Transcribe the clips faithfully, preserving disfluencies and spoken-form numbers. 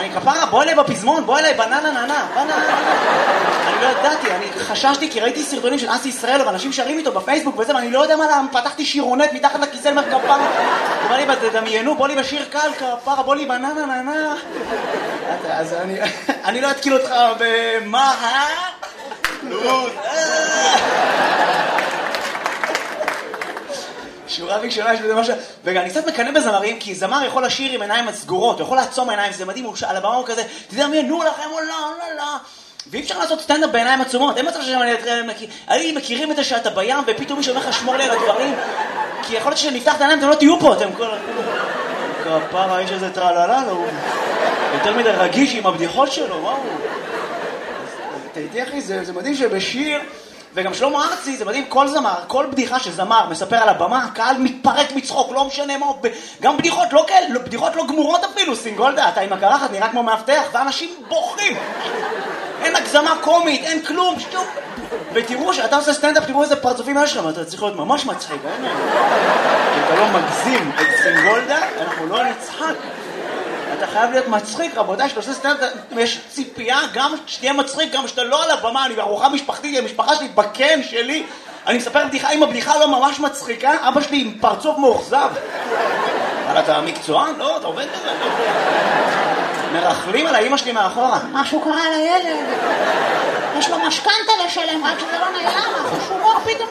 אני כפרה, בוא אליי בפזמון, בוא אליי בננה ננה, בננה. אני לא ידעתי, אני חששתי כי ראיתי סרטונים של אסי ישראל ואנשים שרים איתו בפייסבוק וזה, ואני לא יודע מה למה, פתחתי שירונט מתחת לכיסא למר כפרה. הוא אמר לי, תדמיינו, בוא לי בשיר קל, כפרה, בוא לי בננה ננה. אז אני, אני לא אתקיל אותך במה, אה? לוד, שורה ראשונה יש בזה משהו, ואני קצת מקנא בזמרים, כי זמר יכול לשיר עם עיניים סגורות, הוא יכול לעצום עיניים, זה מדהים, על הבמה הוא כזה, תדמיינו לכם, או לא, לא, לא. ואי אפשר לעשות סטנדאפ בעיניים עצומות, אין מצב שאני מכירים את זה שאתה בים, ופתאום מישהו אומר לך שמור לי על הדברים, כי יכול להיות שנפתח את העיניים, אתם לא תהיו פה, אתם כל... כפרה, האיש הזה טרללה, הוא יותר מדי רגיש עם הבדיחות שלו, מה הוא? תהייתי אחי, זה מדהים שבשיר... וגם שלמה ארצי, זה מדהים, כל זמר, כל בדיחה שזמר מספר על הבמה, הקהל מתפרק מצחוק, לא משנה מה, גם בדיחות לא כאלה, בדיחות לא גמורות אפילו, סינגולדה, אתה עם הקרחת נראה כמו מאבטח, ואנשים בוכים. אין הגזמה קומית, אין כלום, שטוב. ותראו שאתה עושה סטנדאפ, תראו איזה פרצופים יש לך, אתה צריך להיות ממש מצחיק, אין? אם אתה לא מגזים את סינגולדה, אנחנו לא נצחק. אתה חייב להיות מצחיק, רבותיי, שאתה עושה סטנדאפ, יש ציפייה גם שתהיה מצחיק, גם שאתה לא על הבמה, אני בארוחה משפחתית, המשפחה שלי בקן שלי, אני מספר בדיחה, אם הבדיחה לא ממש מצחיקה, אבא שלי עם פרצוף מאוכזב. אבל אתה מקצוען? לא, אתה עובד בזה. מרחלים על האמא שלי מאחורה. משהו קרה לילד. יש לו משכנתה לשלם, רק שזה לא נעלם, חשומור פתאום.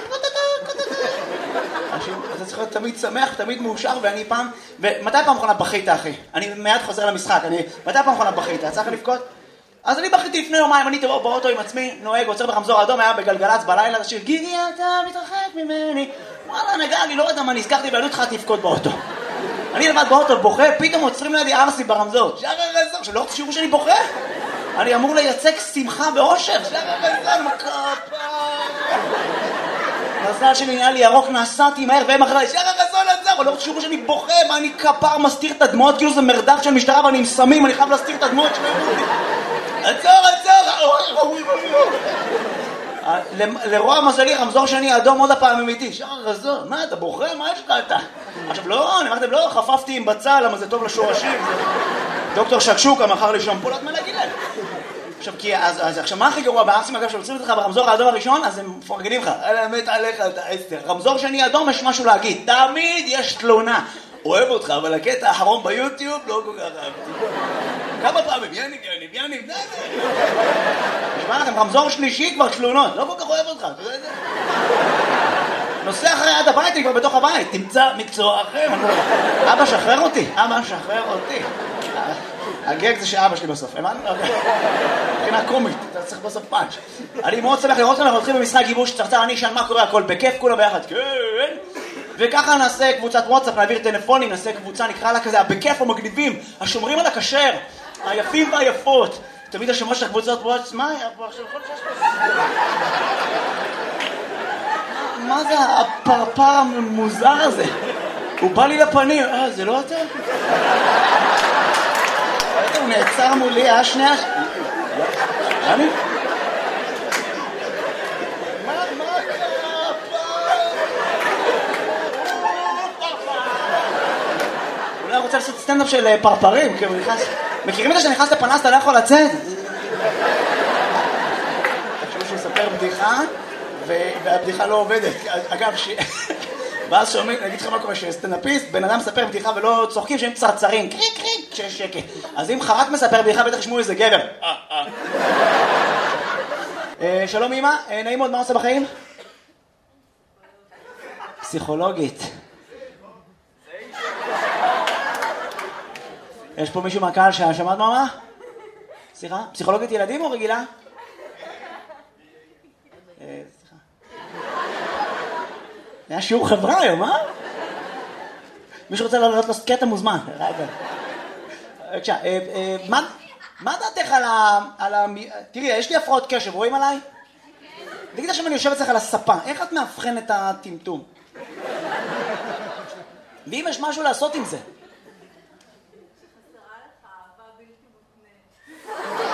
אתה צריך להיות תמיד שמח, תמיד מאושר, ואני פעם... ומתי פעם אחרונה בכית, אחי? אני מיד חוזר למשחק, אני... מתי פעם אחרונה בכית? צריך לבכות? אז אני בכיתי לפני יומיים, אני תבוא באוטו עם עצמי, נוהג, עוצר ברמזור אדום, היה בגלגלץ בלילה, השיר, גיגי, אתה מתרחק ממני. וואלה, נגע, אני לא יודע מה, נזכרתי, ואני התחלתי לבכות באוטו. אני לבד באוטו, בוכה, פתאום עוצרים לידי ארסי ברמזור. שער הרזור, שלא רוצה שיראו שאני בוכה. אני אמור לייצג שמחה ואושר. שער הרזור, מקפה. מזל שלי נהיה לי ירוק, נסעתי מהר והם אחרי, שער הרזון עצר, לא רוצה שיראו שאני בוכה, מה אני כפר מסתיר את הדמעות, כאילו זה מרדף של משטרה ואני עם סמים, אני חייב להסתיר את הדמעות שלהם. עצור, עצור! לרוע מזלי, רמזור שני אדום עוד הפעם אמיתי, שער הרזון, מה אתה בוכה? מה יש לך אתה? עכשיו לא, אני אמרתם לא, חפפתי עם בצל, למה זה טוב לשורשים, דוקטור שקשוקה מכר לי שמפולת, מה להגיד להם? עכשיו, כי, אז, אז, עכשיו, מה הכי גרוע בארסים, אגב, שעוצרים אותך ברמזור האדום הראשון, אז הם מפרגנים לך, על האמת עליך, אתה עשר. רמזור שני אדום, יש משהו להגיד, תמיד יש תלונה. אוהב אותך, אבל הקטע האחרון ביוטיוב לא כל כך אהבתי. כמה פעמים, יניב, יניב, יניב, די, די. נשמע לכם, רמזור שלישי כבר תלונות, לא כל כך אוהב אותך, אתה יודע את זה? נוסע אחרי עד הבית, אני כבר בתוך הבית, תמצא מקצוע אחר. אבא, שחרר אותי, אבא, שחרר אותי. הגג זה שאבא שלי בסוף, הבנת? מבחינה קומית, אתה צריך בסוף פאנץ'. אני מאוד שמח לראות אותנו, אנחנו הולכים במשחק גיבוש צרצר, אני אשאל מה קורה, הכל בכיף, כולם ביחד, כן. וככה נעשה קבוצת וואטסאפ, נעביר טלפונים, נעשה קבוצה, נקרא לה כזה, בכיף המגניבים, השומרים על הכשר, היפים והיפות. תמיד השומר של הקבוצות וואטסאפ, מה היה פה עכשיו? מה זה הפרפר המוזר הזה? הוא בא לי לפנים, אה, זה לא אתה? הוא נעצר מולי, אה, שנייה... אני? מה, מה קרה פה? אולי רוצה לעשות סטנדאפ של פרפרים, כאילו נכנס... מכירים את זה שנכנס לפנס, אתה לא יכול לצאת? תחשבו שהוא יספר בדיחה, והבדיחה לא עובדת. אגב, ש... ואז שומעים, נגיד לך מה קורה, שסטנדאפיסט, בן אדם מספר בדיחה ולא צוחקים שהם צרצרים, קריק קריק, כשיש שקט. אז אם חרק מספר בדיחה, בטח ישמעו איזה גבר. שלום אמא, נעים מאוד, מה עושה בחיים? פסיכולוגית. יש פה מישהו מהקהל ששמעת מה? סליחה? פסיכולוגית ילדים או רגילה? סליחה. היה שיעור חברה היום, אה? מישהו רוצה לעלות קטע מוזמן. בבקשה, מה דעתך על ה... תראי, יש לי הפרעות קשב, רואים עליי? תגיד עכשיו אני יושב אצלך על הספה, איך את מאבחן את הטמטום? ואם יש משהו לעשות עם זה?